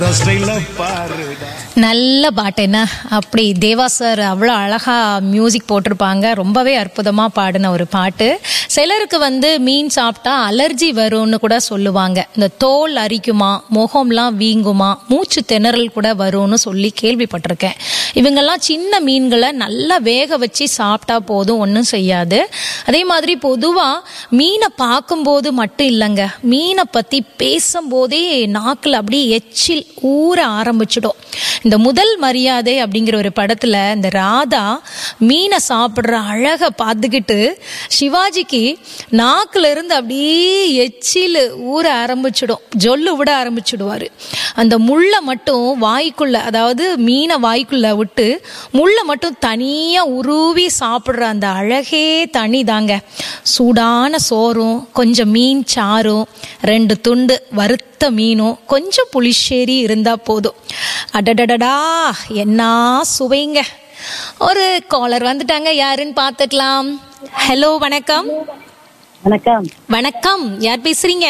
நல்ல பாட்டு என்ன அப்படி தேவா சார் அவ்வளோ அழகா மியூசிக் போட்டிருப்பாங்க. ரொம்பவே அற்புதமா பாடின ஒரு பாட்டு. சிலருக்கு மீன் சாப்பிட்டா அலர்ஜி வரும்னு கூட சொல்லுவாங்க. இந்த தோல் அரிக்குமா, முகம்லாம் வீங்குமா, மூச்சு திணறல் கூட வரும்னு சொல்லி கேள்விப்பட்டிருக்கேன். இவங்கெல்லாம் சின்ன மீன்களை நல்லா வேக வச்சு சாப்பிட்டா போதும், ஒன்றும் செய்யாது. அதே மாதிரி பொதுவா மீனை பார்க்கும்போது மட்டும் இல்லைங்க, மீனை பத்தி பேசும்போதே நாக்கில் அப்படியே எச்சில் ஊற ஆரம்பிச்சிடும். இந்த முதல் மரியாதை அப்படிங்கிற ஒரு படத்துல இந்த ராதா மீனை சாப்பிடுற அழக பார்த்துக்கிட்டு சிவாஜிக்கு நாக்குல இருந்து அப்படியே எச்சில் ஊற ஆரம்பிச்சிடும், ஜொல்லு விட ஆரம்பிச்சிடுவாரு. அந்த முள்ளை மட்டும் வாய்க்குள்ள, அதாவது மீனை வாய்க்குள்ள விட்டு முள்ளை மட்டும் தனியா உருவி சாப்பிடுற அந்த அழகே தனி தாங்க. சூடான சோறும் கொஞ்சம் மீன் சாறும் 2 துண்டு வறுத்த மீனும் கொஞ்சம் புளிச்சேரி இருந்தா போதும். அடடடடா என்ன சுவைங்க. ஒரு காலர் வந்துட்டாங்க, யாருன்னு பார்த்துக்கலாம். ஹலோ, வணக்கம். வணக்கம். வணக்கம், யார் பேசுறீங்க?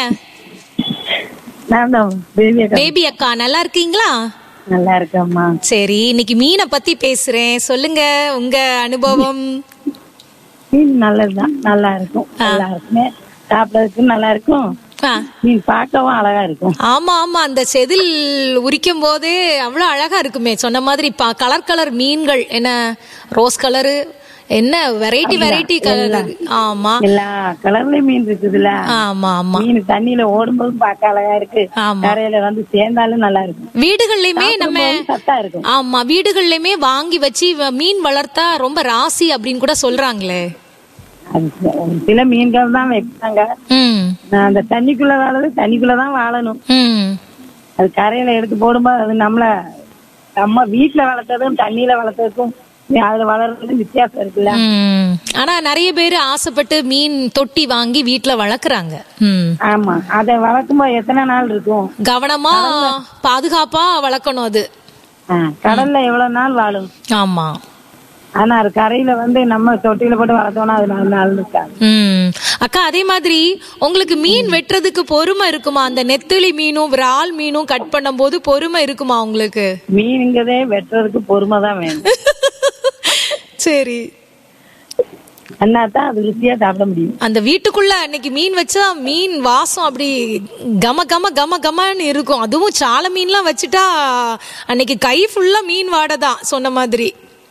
பேபி அக்கா, நல்லா இருக்கீங்களா? நல்லா இருக்கம்மா. சரி, இன்னைக்கு மீனை பத்தி பேசுறேன், சொல்லுங்க உங்க அனுபவம். மீன் நல்லதுதான், நல்லா இருக்கும். எல்லாருக்குமே சாப்பிடறதுக்கு நல்லா இருக்கும். மீன் பார்க்கவும் அழகா இருக்கும். ஆமா ஆமா, அந்த செதில் உரிக்கும் போதே அவ்வளவு அழகா இருக்குமே. சொன்ன மாதிரி கலர் கலர் மீன்கள், என்ன ரோஸ் கலரு, என்ன வெரைட்டி கலர். ஆமா, எல்லா கலர்லயும் மீன் இருக்குதுல்ல. ஆமா ஆமா, மீன் தண்ணியில ஓடும்போது பார்க்க அழகா இருக்கு. கரையில சேர்ந்தாலும் நல்லா இருக்கும். வீடுகள்லயுமே நம்ம சத்தா இருக்கும். ஆமா, வீடுகள்லயுமே வாங்கி வச்சு மீன் வளர்த்தா ரொம்ப ராசி அப்படின்னு கூட சொல்றாங்களே. சில மீன்கள் தான் வைப்பாங்க. அந்த தண்ணிக்குள்ள வாழறது தண்ணிக்குள்ளதான் வாழணும். அது கரையில எடுத்து போடும்போது அது நம்ம வீட்டுல வளர்த்ததும் தண்ணியில வளர்த்ததுக்கும் அதுல வளர்றது வித்தியாசம் இருக்குல்ல. ஆனா நிறைய பேரு ஆசைப்பட்டு மீன் தொட்டி வாங்கி வீட்டுல வளர்க்குறாங்க. ஆமா, அதை வளர்க்கும்போது எத்தனை நாள் இருக்கும்? கவனமா பாதுகாப்பா வளர்க்கணும். அது கடல்ல எவ்வளவு நாள் வாழும். ஆமா, ஆனா அது கரையில நம்ம தொட்டியில போட்டு வளர்த்தோம்னா அது 4 நாள் இருக்காது. அக்கா, அதே மாதிரி உங்களுக்கு மீன் வெட்டுறதுக்கு பொறுமை இருக்குமா? அந்த நெத்திலி மீனும் விரால் மீனும் கட் பண்ணும் போது பொறுமை இருக்குமா உங்களுக்கு? மீனுங்கிறதே வெட்டுறதுக்கு பொறுமை தான் வேணும். சரி, அண்ணாதான் அது ருசியா சாப்பிட முடியும். அந்த வீட்டுக்குள்ள அன்னைக்கு மீன் வச்சா மீன் வாசம் அப்படி கம கம கம கமன்னு இருக்கும். அதுவும் சால மீன்லாம் வச்சுட்டா அன்னைக்கு கை ஃபுல்லா மீன் வாடதான் சொன்ன மாதிரி.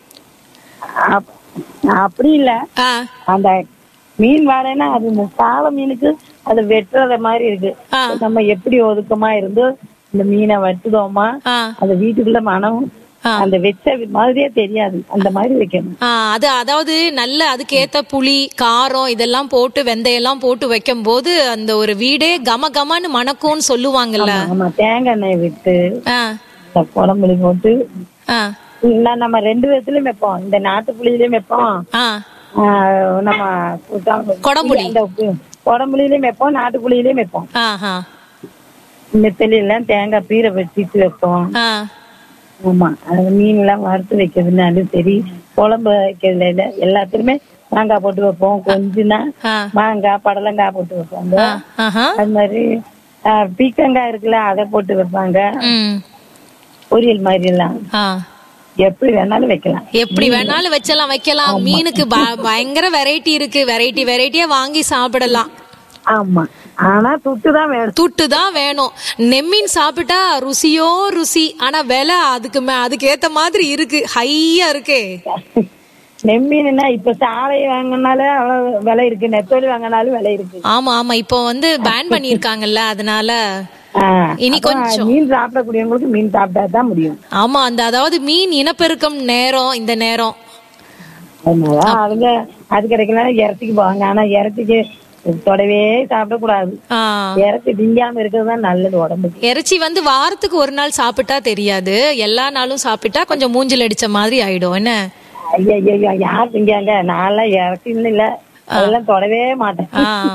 அப்படி இல்ல, அந்த மீன் வாடைனா அது சால மீனுக்கு அது வெட்டுறத மாதிரி இருக்கு. நம்ம எப்படி ஒதுக்கமா இருந்து இந்த மீனை வெட்டுதோமா, அந்த வீட்டுக்குள்ள மனம் அந்த வெச்ச மாதிரியே தெரியாது, அந்த மாதிரி வைக்கணும். அது அதாவது நல்ல அதுக்கு ஏத்த புளி காரம் இதெல்லாம் போட்டு வெந்தயெல்லாம் போட்டு வைக்கும் போது அந்த ஒரு வீடே கம கமன்னு மணக்கும்னு சொல்லுவாங்கல்ல. ஆமா, தேங்காய் எண்ணெய் விட்டு குழம்புல போட்டு நம்ம 2 விதத்துலயும் வைப்போம். இந்த நாட்டு புளியிலயும் வைப்போம், நம்ம குடம்புளியிலயும் வைப்போம், நாட்டு புளியிலயும் வைப்போம். நெத்தலி எல்லாம் தேங்காய் பீரை வச்சுட்டு வைப்போம். ஆமா, அது மீன் எல்லாம் வறுத்து வைக்கிறதுனாலும் சரி, குழம்பு வைக்கிறதுல எல்லாத்துலயுமே மாங்காய் போட்டு வைப்போம். கொஞ்சம்னா மாங்காய் படலங்காய் போட்டு வைப்பாங்க. அது மாதிரி பீக்கங்காய் இருக்குல்ல, அதை போட்டு வைப்பாங்க. பொரியல் மாதிரி எல்லாம் எப்படி வேணாலும் வைக்கலாம், எப்படி வேணாலும் வைக்கலாம். மீனுக்கு பயங்கர வெரைட்டி இருக்கு, வெரைட்டியா வாங்கி சாப்பிடலாம். ஆமா, ஆனா துட்டு தான் வேணும். நெம்மீன் சாப்பிட்டா ருசியோ ருசி, ஆனா விலை அதுக்கு ஏத்த மாதிரி இருக்கு, ஹையா இருக்கே. நெம்மீன்னா இப்ப சாலை வாங்கினாலே அவ்வளவு விலை இருக்கு, நெத்தோலி வாங்கினாலும் விலை இருக்கு. ஆமா ஆமா, இப்போ பேன் பண்ணிருக்காங்கல்ல, அதனால இனி கொஞ்சம் மீன் சாப்பிடக்கூடியவங்களுக்கு மீன் சாப்பிட்டா தான் முடியும். ஆமா, அதாவது மீன் இனப்பெருக்கம் நேரம் இந்த நேரம், அதனால அவங்க அது கிடைக்கலாம் இறச்சிக்கு போவாங்க. ஆனா இறச்சிக்கு தொடவே சாப்பிடக்கூடாது. இறச்சி திங்காம இருக்கிறது தான் நல்லது உடம்புக்கு. இறைச்சி வாரத்துக்கு ஒரு நாள் சாப்பிட்டா தெரியாது, எல்லா நாளும் சாப்பிட்டா கொஞ்சம் மூஞ்சில் அடிச்ச மாதிரி ஆயிடும். என்ன ஐயா, யார் திங்காங்க? நான் இறச்சின்னு இல்ல, அதெல்லாம் தொடவே மாட்டேன்.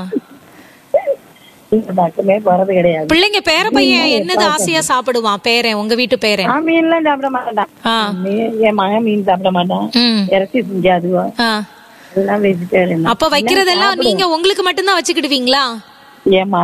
போறது கிடையாது. பிள்ளைங்க பேர பையன் என்னது ஆசையா சாப்பிடுவான்? பேரன், உங்க வீட்டு பேரன் மீன்லாம் சாப்பிட மாட்டான். என் மகன் மீன் சாப்பிட மாட்டான், இறச்சி திங்காதுவா, எல்லாம் வெஜிடேரியன். அப்ப வைக்கிறதெல்லாம் நீங்க உங்களுக்கு மட்டும்தான் வச்சுக்கிடுவீங்களா? ஏமா